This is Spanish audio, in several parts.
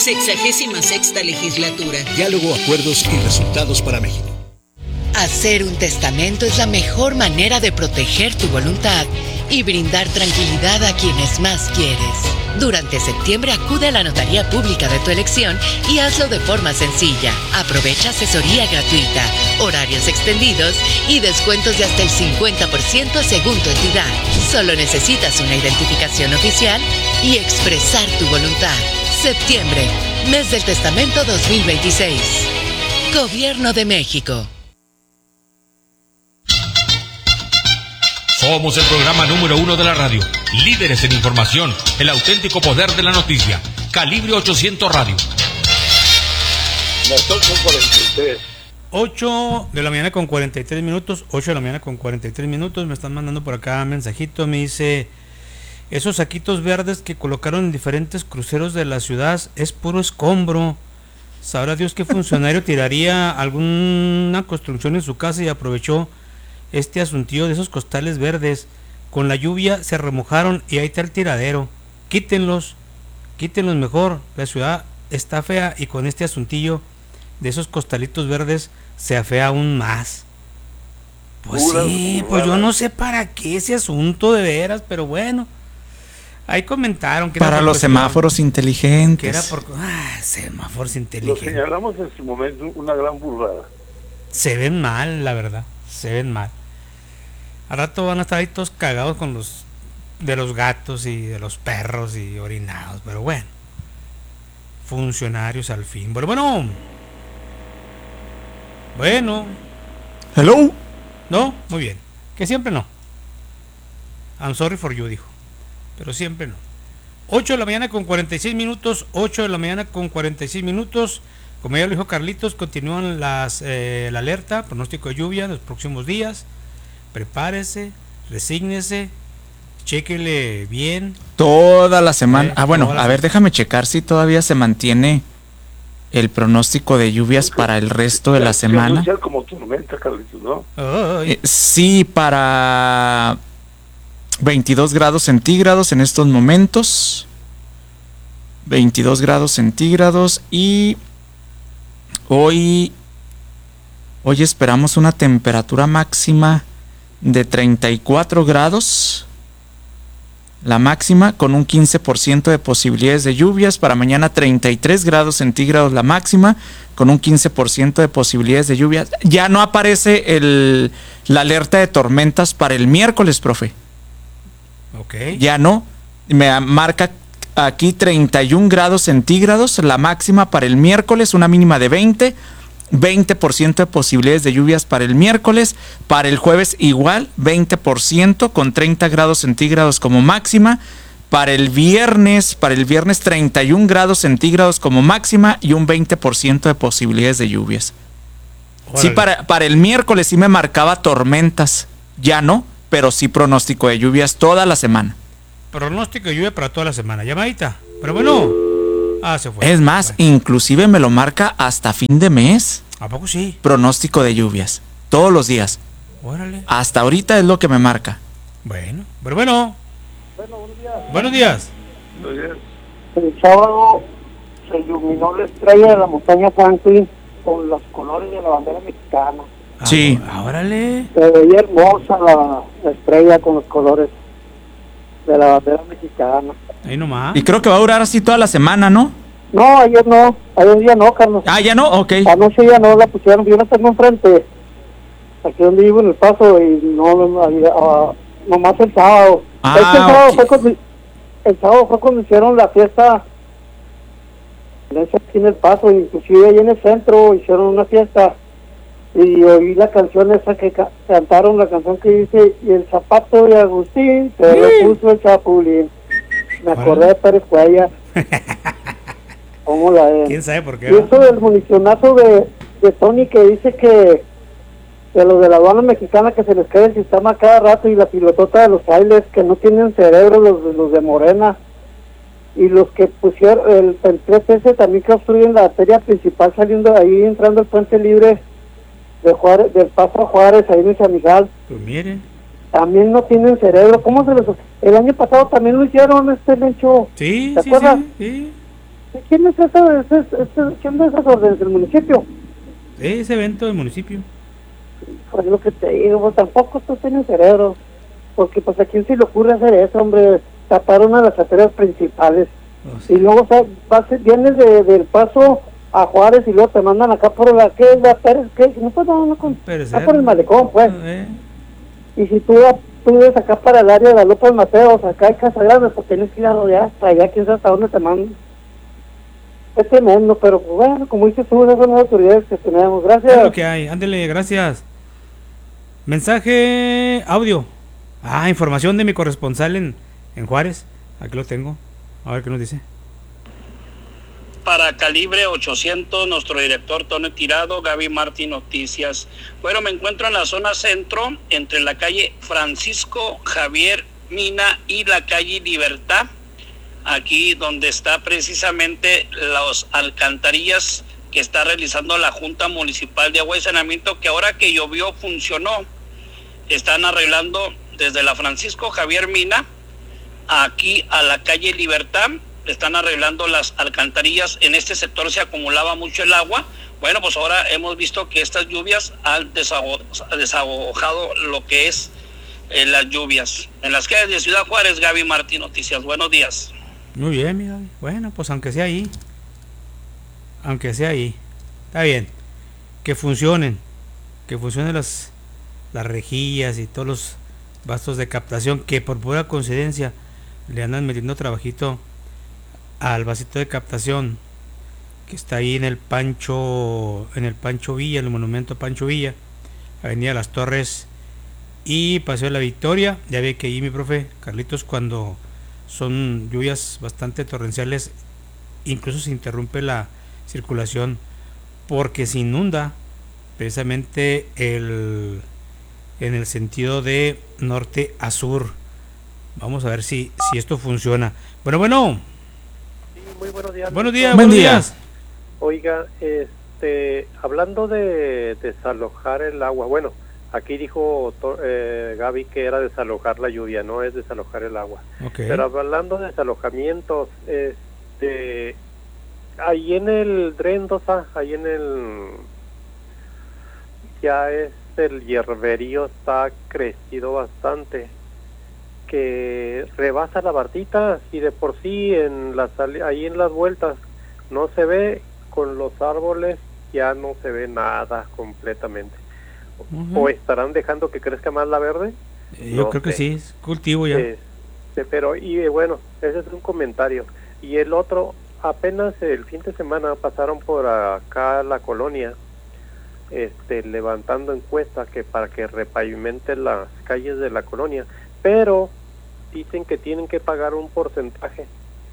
66ª legislatura. Diálogo, acuerdos y resultados para México. Hacer un testamento es la mejor manera de proteger tu voluntad y brindar tranquilidad a quienes más quieres. Durante septiembre acude a la notaría pública de tu elección y hazlo de forma sencilla. Aprovecha asesoría gratuita, horarios extendidos y descuentos de hasta el 50% según tu entidad. Solo necesitas una identificación oficial y expresar tu voluntad. Septiembre, mes del testamento 2026. Gobierno de México. Somos el programa número 1 de la radio, líderes en información, el auténtico poder de la noticia. Calibre 800 Radio. Las 8:43. 8 de la mañana con 43 minutos. 8 de la mañana con 43 minutos. Me están mandando por acá un mensajito. Me dice: esos saquitos verdes que colocaron en diferentes cruceros de la ciudad es puro escombro. Sabrá Dios qué funcionario tiraría alguna construcción en su casa y aprovechó este asuntillo de esos costales verdes. Con la lluvia se remojaron y ahí está el tiradero. Quítenlos mejor. La ciudad está fea y con este asuntillo de esos costalitos verdes se afea aún más. Pues sí, pues yo no sé para qué ese asunto de veras, pero bueno. Ahí comentaron que para los semáforos inteligentes. Que era por semáforos inteligentes. Lo señalamos en su momento una gran burrada. Se ven mal, la verdad. Se ven mal. Al rato van a estar ahí todos cagados con los de los gatos y de los perros y orinados, pero bueno. Funcionarios al fin. Bueno. Hello. No, muy bien. Que siempre no. I'm sorry for you, dijo. Pero siempre no. 8 de la mañana con 46 minutos. 8 de la mañana con 46 minutos. Como ya lo dijo Carlitos, continúan la alerta, pronóstico de lluvia en los próximos días. Prepárese, resígnese, chéquele bien. Toda la semana. A ver, déjame checar si todavía se mantiene el pronóstico de lluvias para el resto de la semana. Como tormenta, Carlitos, ¿no? Sí, para 22 grados centígrados en estos momentos. 22 grados centígrados y hoy esperamos una temperatura máxima de 34 grados, la máxima, con un 15% de posibilidades de lluvias. Para mañana 33 grados centígrados la máxima, con un 15% de posibilidades de lluvias. Ya no aparece la alerta de tormentas para el miércoles, profe. Ok. Ya no, me marca aquí 31 grados centígrados, la máxima para el miércoles, una mínima de 20% de posibilidades de lluvias para el miércoles. Para el jueves igual, 20% con 30 grados centígrados como máxima. Para el viernes 31 grados centígrados como máxima y un 20% de posibilidades de lluvias. Órale. Sí, para el miércoles sí me marcaba tormentas, ya no, pero sí pronóstico de lluvias toda la semana. Pronóstico de lluvia para toda la semana, llamadita. Pero bueno, se fue. Es más, inclusive me lo marca hasta fin de mes. ¿A poco sí? Pronóstico de lluvias, todos los días. Órale. Hasta ahorita es lo que me marca. Bueno, pero bueno. Buenos días. El sábado se iluminó la estrella de la montaña Franklin con los colores de la bandera mexicana. Sí. Órale. Se veía hermosa la estrella con los colores de la bandera mexicana. Ahí nomás. Y creo que va a durar así toda la semana, ¿no? No, ayer ya no, Carlos. ¿Ya no? Ok. Anoche ya no la pusieron, yo no tengo enfrente, aquí donde vivo en El Paso, y no había, nomás el sábado. El sábado fue cuando hicieron la fiesta, aquí en El Paso, inclusive ahí en el centro hicieron una fiesta, y oí la canción esa que cantaron, la canción que dice, y el zapato de Agustín, se lo puso el Chapulín. Me acordé de Pérez Cuellar. ¿Cómo la es? ¿Quién sabe por qué? Y eso del municionazo de Tony, que dice que los de la aduana mexicana, que se les cae el sistema cada rato, y la pilotota de los trailers que no tienen cerebro, los de Morena, y los que pusieron el 3S también, que obstruyen la arteria principal saliendo de ahí, entrando el puente libre de Juárez, del Paso a Juárez, ahí en San Miguel. Pues miren, también no tienen cerebro. ¿Cómo se les...? El año pasado también lo hicieron, Lencho. Sí, ¿te acuerdas? Sí. ¿Quién es ¿Quién es esas órdenes del municipio? Ese evento del municipio. Pues lo que te digo, pues tampoco estos tienen cerebro. Porque pues a quién se le ocurre hacer eso, hombre, tapar una de las arterias principales. Sí. Y luego vienes del Paso a Juárez y luego te mandan acá por la ¿qué es la Pérez? ¿Qué? No, pues no, acá por el malecón, pues. Y si tú ves acá para el área de la López Mateos, acá hay Casa Grande, pues tienes que ir a rodear hasta allá, quién sabe hasta dónde te mandan. Es tremendo, pero pues bueno, como dices tú, esas son las autoridades que tenemos. Gracias. Es lo que hay, ándele, gracias. Mensaje audio. Información de mi corresponsal en Juárez. Aquí lo tengo. A ver qué nos dice. Para Calibre 800, nuestro director Tony Tirado, Gaby Martín Noticias. Bueno, me encuentro en la zona centro, entre la calle Francisco Javier Mina y la calle Libertad. Aquí donde está precisamente las alcantarillas que está realizando la Junta Municipal de Agua y Saneamiento, que ahora que llovió funcionó. Están arreglando desde la Francisco Javier Mina aquí a la calle Libertad, están arreglando las alcantarillas. En este sector se acumulaba mucho el agua. Bueno, pues ahora hemos visto que estas lluvias han desahogado lo que es las lluvias. En las calles de Ciudad Juárez, Gaby Martín Noticias. Buenos días. Muy bien, mi Gaby. Bueno, pues aunque sea ahí. Está bien. Que funcionen las rejillas y todos los bastos de captación, que por pura coincidencia le andan metiendo trabajito al vasito de captación que está ahí en el Pancho Villa, en el monumento Pancho Villa, Avenida Las Torres y Paseo de la Victoria. Ya ve que ahí mi profe Carlitos, cuando son lluvias bastante torrenciales, incluso se interrumpe la circulación porque se inunda precisamente en el sentido de norte a sur. Vamos a ver si esto funciona. Bueno. Sí, muy buenos días. Buenos días. Oiga, hablando de desalojar el agua, bueno, aquí dijo Gaby que era desalojar la lluvia, no es desalojar el agua. Okay. Pero hablando de desalojamientos, ahí en el Drendosa, el hierberío está crecido bastante, que rebasa la Bartita, y de por sí ahí en las vueltas no se ve, con los árboles ya no se ve nada completamente. ¿O estarán dejando que crezca más la verde? Yo creo que sí, es cultivo ya. Pero, bueno, ese es un comentario. Y el otro, apenas el fin de semana pasaron por acá la colonia, levantando encuestas que para que repavimenten las calles de la colonia, pero dicen que tienen que pagar un porcentaje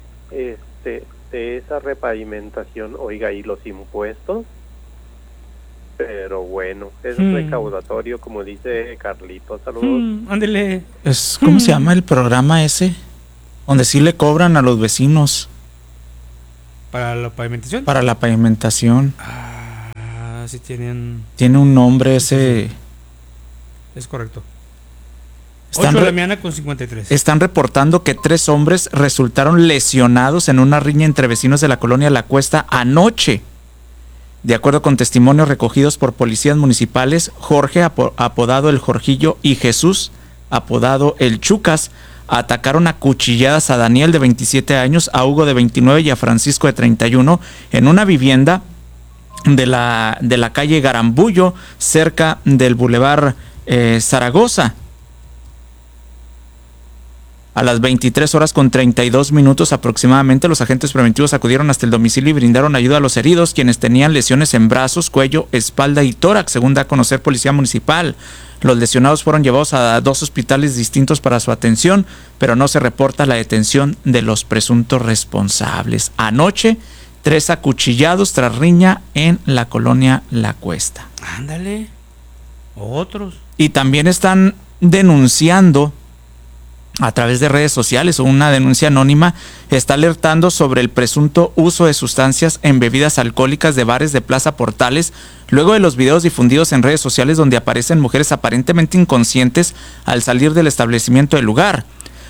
de esa repavimentación. Oiga, ¿y los impuestos? Pero bueno, es recaudatorio, como dice Carlitos. Saludos. Ándele. ¿Cómo se llama el programa ese? Donde sí le cobran a los vecinos. ¿Para la pavimentación? Para la pavimentación. Sí tienen... Tiene un nombre ese... Es correcto. 8 de la mañana con 53. Están reportando que 3 hombres resultaron lesionados en una riña entre vecinos de la colonia La Cuesta anoche. De acuerdo con testimonios recogidos por policías municipales, Jorge, apodado el Jorgillo, y Jesús, apodado el Chucas, atacaron a cuchilladas a Daniel, de 27 años, a Hugo, de 29, y a Francisco, de 31, en una vivienda de la calle Garambullo, cerca del Boulevard Zaragoza. A las 23:32 aproximadamente, los agentes preventivos acudieron hasta el domicilio y brindaron ayuda a los heridos, quienes tenían lesiones en brazos, cuello, espalda y tórax, según da a conocer Policía Municipal. Los lesionados fueron llevados a 2 hospitales distintos para su atención, pero no se reporta la detención de los presuntos responsables. Anoche, 3 acuchillados tras riña en la colonia La Cuesta. Ándale. Otros. Y también están denunciando a través de redes sociales, o una denuncia anónima está alertando sobre el presunto uso de sustancias en bebidas alcohólicas de bares de Plaza Portales, luego de los videos difundidos en redes sociales donde aparecen mujeres aparentemente inconscientes al salir del establecimiento del lugar.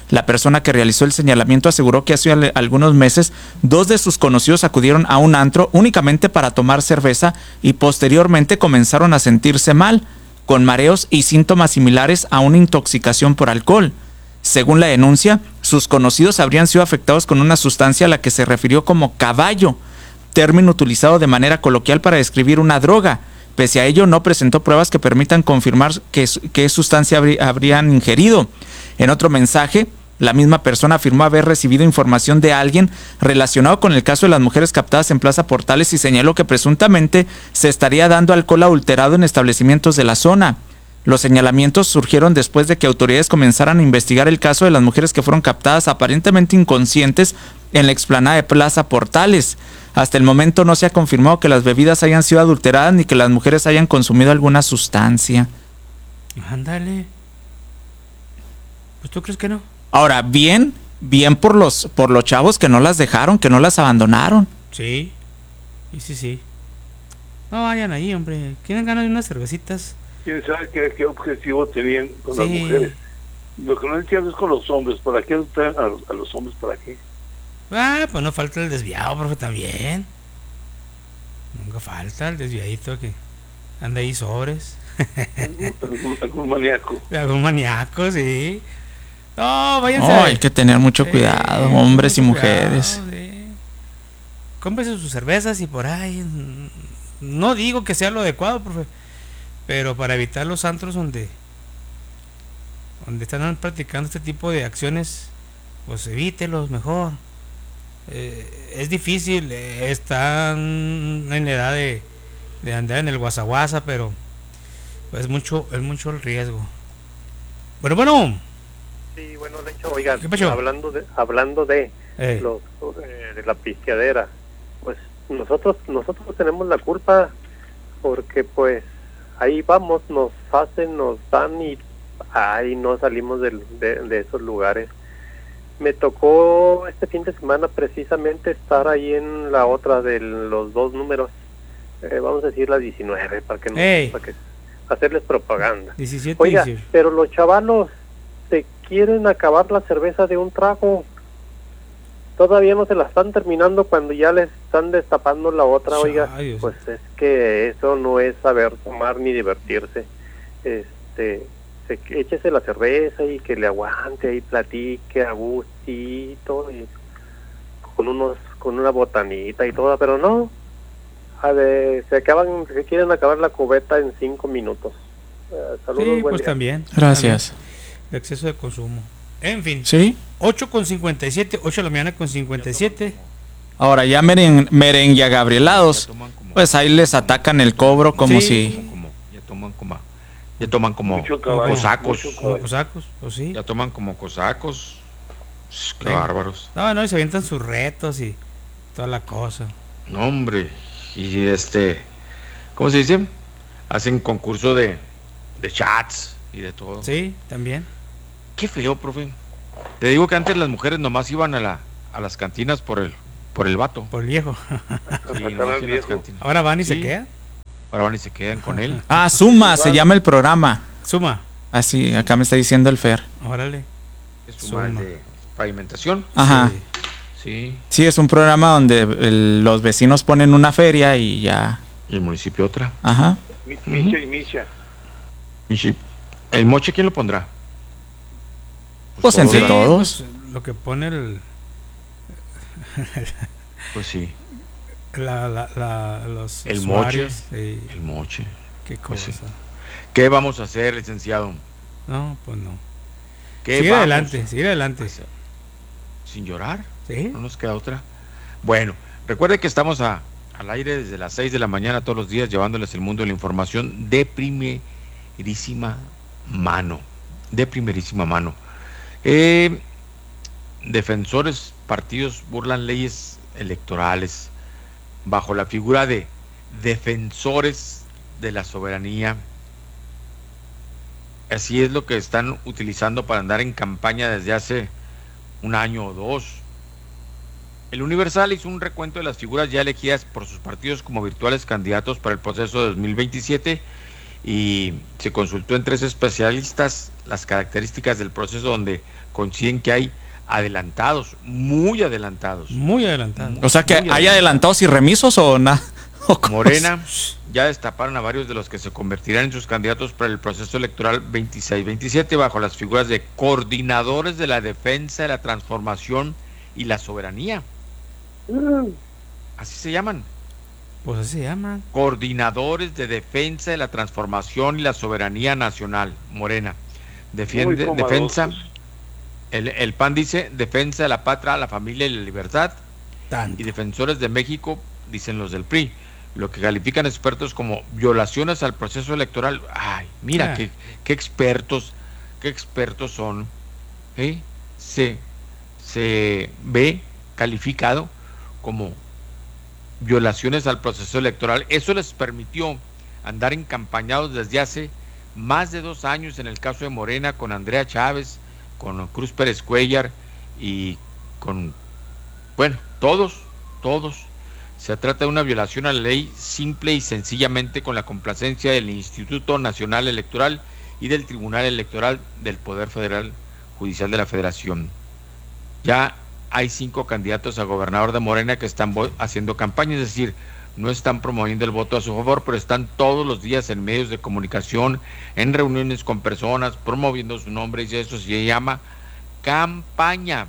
La persona que realizó el señalamiento aseguró que hace algunos meses 2 de sus conocidos acudieron a un antro únicamente para tomar cerveza y posteriormente comenzaron a sentirse mal, con mareos y síntomas similares a una intoxicación por alcohol. Según la denuncia, sus conocidos habrían sido afectados con una sustancia a la que se refirió como caballo, término utilizado de manera coloquial para describir una droga. Pese a ello, no presentó pruebas que permitan confirmar qué sustancia habrían ingerido. En otro mensaje, la misma persona afirmó haber recibido información de alguien relacionado con el caso de las mujeres captadas en Plaza Portales y señaló que presuntamente se estaría dando alcohol adulterado en establecimientos de la zona. Los señalamientos surgieron después de que autoridades comenzaran a investigar el caso de las mujeres que fueron captadas aparentemente inconscientes en la explanada de Plaza Portales. Hasta el momento no se ha confirmado que las bebidas hayan sido adulteradas ni que las mujeres hayan consumido alguna sustancia. Ándale. Pues tú crees que no. Ahora, bien por los chavos que no las dejaron, que no las abandonaron. Sí. Sí. No vayan ahí, hombre. ¿Quieren ganar unas cervecitas? ¿Quién sabe qué objetivo tenían con las mujeres? Lo que no entiendo es con los hombres. ¿Para qué traen a los hombres? ¿Para qué? Pues no falta el desviado, profe, también. Nunca falta el desviadito que anda ahí sobres. Algún maníaco. Algún maníaco, sí. No, váyanse. No, hay que tener mucho cuidado, hombres y mujeres. Sí. Cómprese sus cervezas y por ahí. No digo que sea lo adecuado, profe, pero para evitar los antros donde están practicando este tipo de acciones, pues evítelos mejor. Es difícil, están en la edad de andar en el guasaguasa, pero pues es mucho el riesgo. Bueno. Sí, bueno, de hecho, oigan, ¿qué pasó? hablando de la pisteadera, pues nosotros tenemos la culpa, porque pues ahí vamos, nos hacen, nos dan y ahí no salimos de esos lugares. Me tocó este fin de semana precisamente estar ahí en la otra de los 2 números, vamos a decir la 19, para que hacerles propaganda. 17, oiga, 18. pero los chavalos se quieren acabar la cerveza de un trago. Todavía no se la están terminando cuando ya les están destapando la otra. Oiga, pues es que eso no es saber tomar ni divertirse. Échese la cerveza y que le aguante ahí, platique a gustito y con una botanita y todo, pero no, se quieren acabar la cubeta en 5 minutos. Saludos, sí, buen pues día. también. Gracias. El exceso de consumo. En fin. Sí. 8:57, 8 de la mañana con 57. Ahora ya merengueagabrielados, pues ahí les atacan el cobro como si... Ya toman como cosacos. Como cosacos, o sí. Ya toman como cosacos. Qué Venga. bárbaros. No, y se avientan sus retos y toda la cosa. No, hombre. Y ¿cómo se dice? Hacen concurso de chats y de todo. Sí, también. Qué feo, profe. Te digo que antes las mujeres nomás iban a las cantinas por el vato. Por el viejo. Sí, no hacían las cantinas. Ahora van y Sí. se quedan. Ahora van y se quedan con él. Ah, Suma se llama el programa. Suma. Así, acá me está diciendo el Fer. Órale. Es Suma de pavimentación. Ajá. Sí. Sí, es un programa donde los vecinos ponen una feria y ya. Y el municipio otra. Ajá. Micha y Micha. ¿El moche quién lo pondrá? Pues entre todos. Pues, lo que pone el... Pues sí. Los el usuarios, moche. El moche. Qué Pues cosa. sí. ¿Qué vamos a hacer, licenciado? No, pues no. ¿Qué Sigue vamos adelante, a sigue adelante. hacer? ¿Sin llorar? Sí. No nos queda otra. Bueno, recuerde que estamos al aire desde las 6 de la mañana todos los días, llevándoles el mundo de la información de primerísima mano. Defensores, partidos burlan leyes electorales bajo la figura de defensores de la soberanía. Así es lo que están utilizando para andar en campaña desde hace un año o 2. El Universal hizo un recuento de las figuras ya elegidas por sus partidos como virtuales candidatos para el proceso de 2027 y se consultó en 3 especialistas las características del proceso, donde coinciden que hay adelantados, muy adelantados. Muy adelantados. O sea que hay adelantados y remisos o nada. Morena ya destaparon a varios de los que se convertirán en sus candidatos para el proceso electoral 26-27 bajo las figuras de coordinadores de la defensa de la transformación y la soberanía. Así se llaman. Pues así se llaman. Coordinadores de defensa de la transformación y la soberanía nacional. Morena defiende defensa. El PAN dice defensa de la patria, la familia y la libertad. Tanto. Y defensores de México, dicen los del PRI, lo que califican expertos como violaciones al proceso electoral. Ay, mira qué expertos son. Se ve calificado como violaciones al proceso electoral. Eso les permitió andar encampañados desde hace más de 2 años en el caso de Morena, con Andrea Chávez, con Cruz Pérez Cuellar y con, bueno, todos. Se trata de una violación a la ley simple y sencillamente, con la complacencia del Instituto Nacional Electoral y del Tribunal Electoral del Poder Federal Judicial de la Federación. Ya hay 5 candidatos a gobernador de Morena que están haciendo campaña, es decir, no están promoviendo el voto a su favor, pero están todos los días en medios de comunicación, en reuniones con personas, promoviendo su nombre, y eso se llama campaña.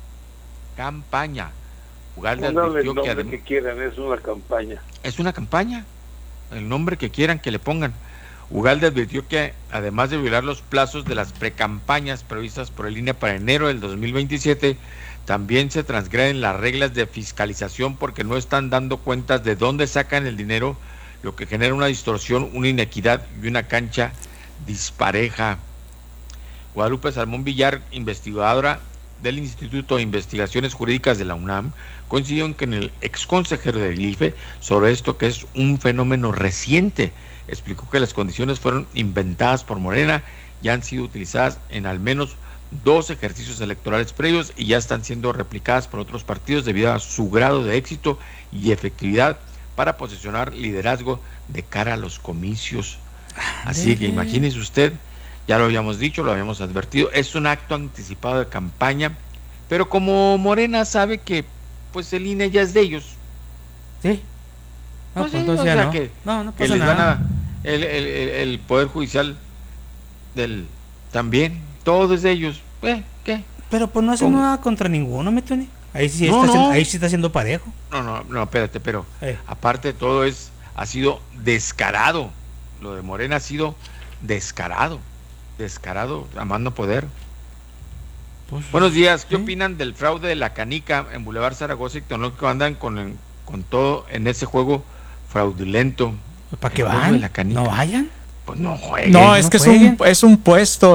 Pónganle el nombre que quieran, es una campaña. Es una campaña, el nombre que quieran que le pongan. Ugalde advirtió que, además de violar los plazos de las precampañas previstas por el INE para enero del 2027, también se transgreden las reglas de fiscalización, porque no están dando cuentas de dónde sacan el dinero, lo que genera una distorsión, una inequidad y una cancha dispareja. Guadalupe Salmón Villar, investigadora del Instituto de Investigaciones Jurídicas de la UNAM, coincidió en que en el exconsejero del IFE sobre esto, que es un fenómeno reciente. Explicó que las condiciones fueron inventadas por Morena y han sido utilizadas en al menos 2 ejercicios electorales previos y ya están siendo replicadas por otros partidos debido a su grado de éxito y efectividad para posicionar liderazgo de cara a los comicios. Así que imagínese usted, ya lo habíamos dicho, lo habíamos advertido, es un acto anticipado de campaña, pero como Morena sabe que pues el INE ya es de ellos. Sí. No, pues entonces ya no que pasa les nada. van a el Poder Judicial del también, todo es de ellos. ¿Qué? Pero pues no hace nada contra ninguno, ¿me Tony? Ahí sí está siendo parejo. No, espérate, pero aparte de todo ha sido descarado. Lo de Morena ha sido descarado, a más no poder. Pues, buenos días, ¿qué opinan del fraude de la canica en Boulevard Zaragoza y Tecnológico? Andan con todo en ese juego fraudulento. ¿Para qué van? ¿No vayan? Pues no jueguen. No, es que es un puesto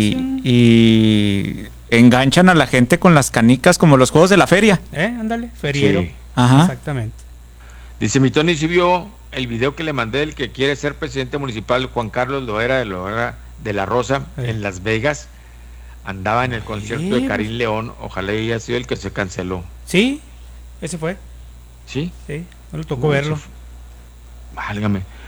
y enganchan a la gente con las canicas como los juegos de la feria. Ándale, feriero. Sí. Ajá. Exactamente. Dice mi Tony, si vio el video que le mandé del que quiere ser presidente municipal, Juan Carlos Loera de la Rosa, en Las Vegas. Andaba en el concierto de Karim León, ojalá haya sido el que se canceló. Sí, ese fue. ¿Sí? Sí, no le tocó verlo. Válgame.